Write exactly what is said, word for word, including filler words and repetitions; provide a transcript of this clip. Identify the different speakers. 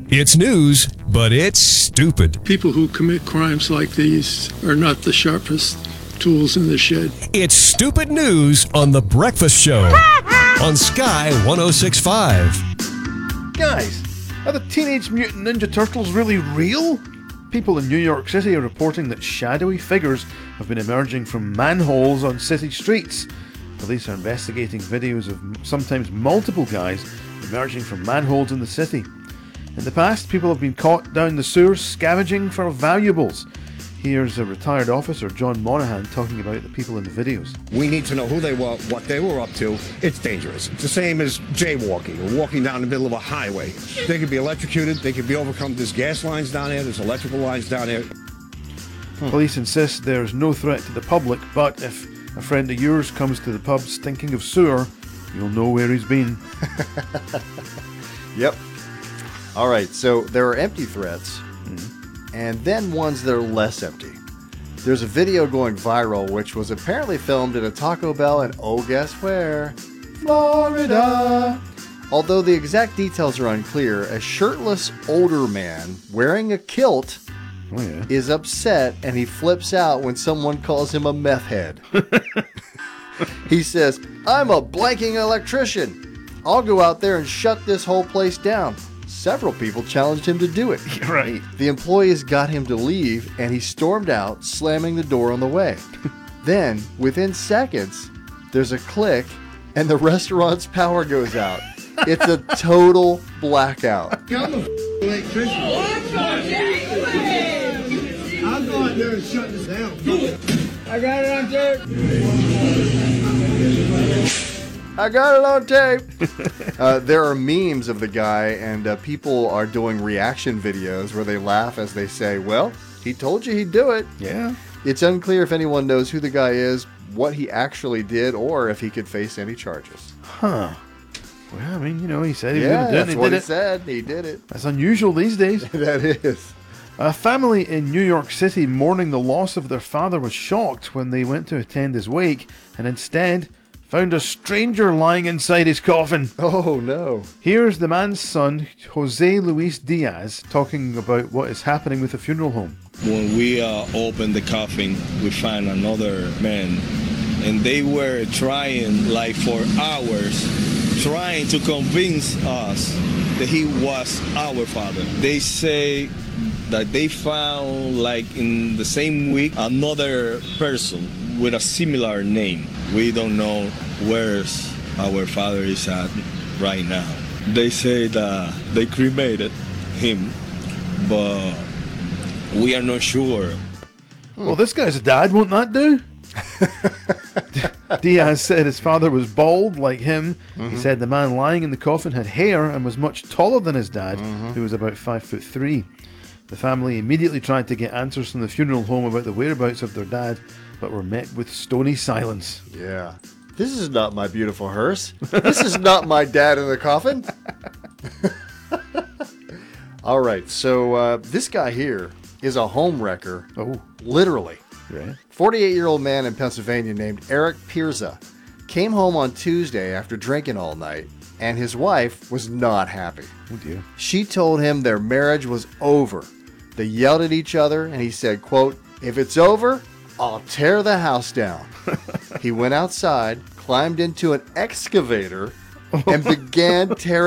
Speaker 1: It's news, but it's stupid.
Speaker 2: People who commit crimes like these are not the sharpest tools in the shed.
Speaker 1: It's stupid news on The Breakfast Show on Sky one oh six point five.
Speaker 3: Guys, are the Teenage Mutant Ninja Turtles really real? People in New York City are reporting that shadowy figures have been emerging from manholes on city streets. Police are investigating videos of sometimes multiple guys emerging from manholes in the city. In the past, people have been caught down the sewers scavenging for valuables. Here's a retired officer, John Monahan, talking about the people in the videos.
Speaker 4: We need to know who they were, what they were up to. It's dangerous. It's the same as jaywalking or walking down the middle of a highway. They could be electrocuted. They could be overcome. There's gas lines down there. There's electrical lines down there.
Speaker 3: Hmm. Police insist there's no threat to the public, but if a friend of yours comes to the pub stinking of sewer, you'll know where he's been.
Speaker 5: Yep. All right, so there are empty threats, mm-hmm. and then ones that are less empty. There's a video going viral which was apparently filmed in a Taco Bell in, oh, guess where? Florida! Although the exact details are unclear, a shirtless older man wearing a kilt
Speaker 3: oh, yeah.
Speaker 5: is upset and he flips out when someone calls him a meth head. He says, "I'm a blanking electrician. I'll go out there and shut this whole place down." Several people challenged him to do it.
Speaker 3: Right.
Speaker 5: The employees got him to leave, and he stormed out, slamming the door on the way. Then, within seconds, there's a click, and the restaurant's power goes out. It's a total blackout.
Speaker 4: I'm a electrician. I'll go out there and shut this down.
Speaker 6: I got it on tape.
Speaker 5: I got it on tape. uh, there are memes of the guy, and uh, people are doing reaction videos where they laugh as they say, "Well, he told you he'd do it."
Speaker 3: Yeah.
Speaker 5: It's unclear if anyone knows who the guy is, what he actually did, or if he could face any charges.
Speaker 3: Huh. Well, I mean, you know, he said he
Speaker 5: yeah,
Speaker 3: was going to do it.
Speaker 5: That's
Speaker 3: He
Speaker 5: what
Speaker 3: did
Speaker 5: he
Speaker 3: it.
Speaker 5: said. He did it.
Speaker 3: That's unusual these days.
Speaker 5: That is.
Speaker 3: A family in New York City mourning the loss of their father was shocked when they went to attend his wake, and instead found a stranger lying inside his coffin.
Speaker 5: Oh, no.
Speaker 3: Here's the man's son, Jose Luis Diaz, talking about what is happening with the funeral home.
Speaker 7: When we uh, opened the coffin, we found another man, and they were trying, like for hours, trying to convince us that he was our father. They say that they found, like in the same week, another person with a similar name. We don't know where our father is at right now. They say that they cremated him, but we are not sure.
Speaker 3: Well, this guy's dad, won't that do? Diaz said his father was bald like him. Mm-hmm. He said the man lying in the coffin had hair and was much taller than his dad, mm-hmm. who was about five foot three. The family immediately tried to get answers from the funeral home about the whereabouts of their dad, but were met with stony silence.
Speaker 5: Yeah. This is not my beautiful hearse. This is not my dad in the coffin. All right, so uh, this guy here is a home wrecker.
Speaker 3: Oh.
Speaker 5: Literally.
Speaker 3: Right.
Speaker 5: forty-eight-year-old man in Pennsylvania named Eric Pirza came home on Tuesday after drinking all night, and his wife was not happy.
Speaker 3: Oh, dear.
Speaker 5: She told him their marriage was over. They yelled at each other, and he said, quote, "If it's over, I'll tear the house down." He went outside, climbed into an excavator, and began tearing